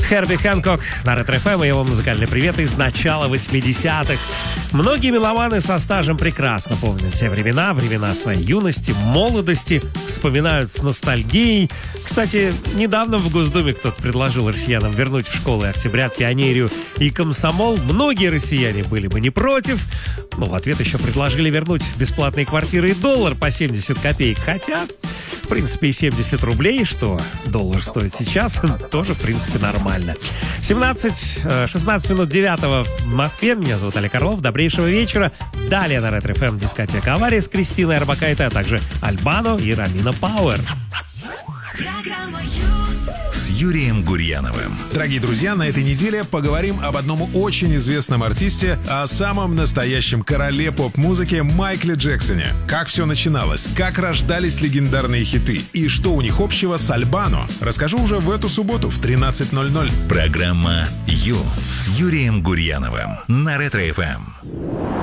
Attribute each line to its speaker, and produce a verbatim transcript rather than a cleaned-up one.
Speaker 1: Херби Хэнкок на Ретро-эф эм и его музыкальный привет из начала восьмидесятых. Многие меломаны со стажем прекрасно помнят те времена, времена своей юности, молодости, вспоминают с ностальгией. Кстати, недавно в Госдуме кто-то предложил россиянам вернуть в школы Октябрят, Пионерию и Комсомол. Многие россияне были бы не против. Но в ответ еще предложили вернуть бесплатные квартиры и доллар по семьдесят копеек. Хотя, в принципе, и семьдесят рублей, что доллар стоит сейчас, тоже, в принципе, нормально. семнадцать шестнадцать минут девятого в Москве. Меня зовут Олег Орлов. Добрейшего вечера. Далее на Ретро-эф эм дискотека «Авария» с Кристиной Орбакайте, а также Альбано и Ромина Пауэр.
Speaker 2: С Юрием Гурьяновым.
Speaker 3: Дорогие друзья, на этой неделе поговорим об одном очень известном артисте, о самом настоящем короле поп-музыки Майкле Джексоне. Как все начиналось, как рождались легендарные хиты и что у них общего с Альбано, расскажу уже в эту субботу в тринадцать ноль ноль.
Speaker 2: Программа «Ю» с Юрием Гурьяновым на Ретро-эф эм.